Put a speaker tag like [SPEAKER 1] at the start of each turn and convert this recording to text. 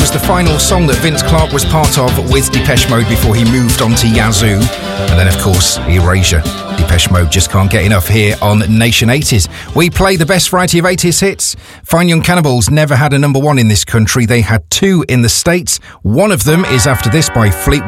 [SPEAKER 1] was the final song that Vince Clarke was part of with Depeche Mode before he moved on to Yazoo. And then, of course, Erasure. Depeche Mode just can't get enough here on Nation 80s. We play the best variety of 80s hits. Fine Young Cannibals never had a number one in this country. They had two in the States. One of them is After This by Fleetwood